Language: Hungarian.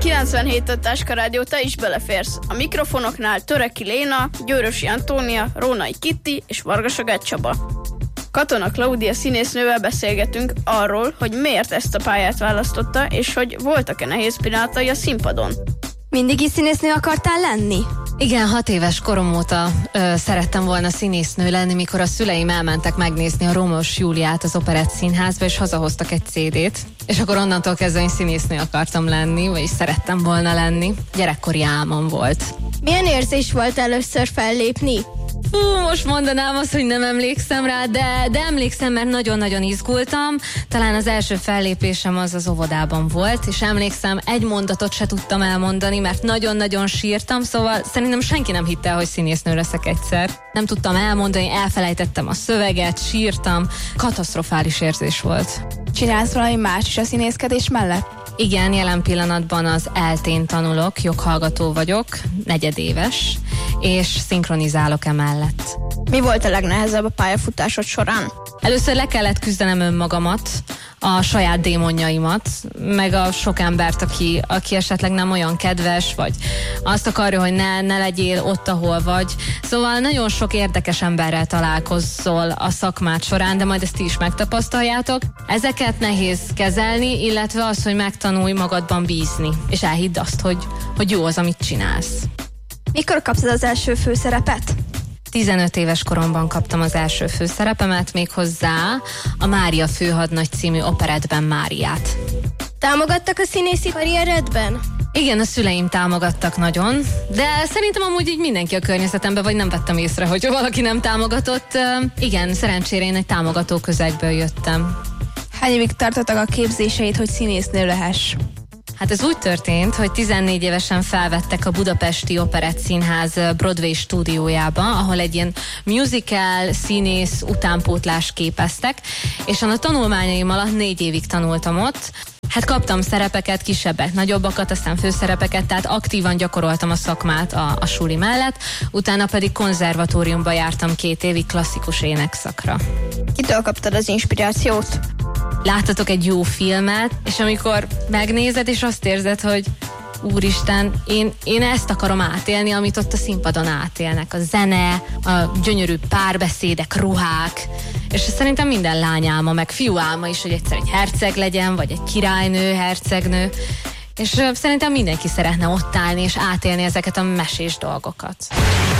97 Táska Rádió, te is beleférsz. A mikrofonoknál Töreki Léna, Győrösi Antónia, Rónai Kitti és Varga Csaba. Katona Klaudia színésznővel beszélgetünk arról, hogy miért ezt a pályát választotta, és hogy voltak-e nehéz pillanatai a színpadon. Mindig is színésznő akartál lenni? Igen, 6 éves korom óta szerettem volna színésznő lenni, mikor a szüleim elmentek megnézni a Rómeó és Júliát az Operett Színházba, és hazahoztak egy CD-t. És akkor onnantól kezdve én színésznő akartam lenni, vagyis szerettem volna lenni. Gyerekkori álmom volt. Milyen érzés volt először fellépni? Most mondanám azt, hogy nem emlékszem rá, de emlékszem, mert nagyon-nagyon izgultam. Talán az első fellépésem az óvodában volt, és emlékszem, egy mondatot se tudtam elmondani, mert nagyon-nagyon sírtam, szóval szerintem senki nem hitte, hogy színésznő leszek egyszer. Nem tudtam elmondani, elfelejtettem a szöveget, sírtam. Katasztrofális érzés volt. Csinálsz valami más is a színészkedés mellett? Igen, jelen pillanatban az ELTÉn tanulok, joghallgató vagyok, 4 éves, és szinkronizálok emellett. Mi volt a legnehezebb a pályafutásod során? Először le kellett küzdenem önmagamat, a saját démonjaimat, meg a sok embert, aki esetleg nem olyan kedves, vagy azt akarja, hogy ne legyél ott, ahol vagy. Szóval nagyon sok érdekes emberrel találkozol a szakmád során, de majd ezt ti is megtapasztaljátok. Ezeket nehéz kezelni, illetve az, hogy megtanulj magadban bízni, és elhidd azt, hogy jó az, amit csinálsz. Mikor kaptad az első főszerepet? 15 éves koromban kaptam az első főszerepemet, méghozzá a Mária főhadnagy című operettben Máriát. Támogattak a színészi karrieredben? Igen, a szüleim támogattak nagyon, de szerintem amúgy így mindenki a környezetemben, vagy nem vettem észre, hogy valaki nem támogatott. Igen, szerencsére én egy támogató közegből jöttem. Hány évig tartottak a képzéseid, hogy színésznő lehess? Hát ez úgy történt, hogy 14 évesen felvettek a Budapesti Operett Színház Broadway stúdiójába, ahol egy ilyen musical színész utánpótlást képeztek, és a tanulmányaim alatt 4 évig tanultam ott. Hát kaptam szerepeket, kisebbek, nagyobbakat, aztán főszerepeket, tehát aktívan gyakoroltam a szakmát a suli mellett, utána pedig konzervatóriumba jártam 2 évig klasszikus énekszakra. Kitől kaptad az inspirációt? Láttatok egy jó filmet, és amikor megnézed, és azt érzed, hogy úristen, én ezt akarom átélni, amit ott a színpadon átélnek. A zene, a gyönyörű párbeszédek, ruhák, és szerintem minden lány álma, meg fiú álma is, hogy egyszer egy herceg legyen, vagy egy királynő, hercegnő, és szerintem mindenki szeretne ott állni, és átélni ezeket a mesés dolgokat.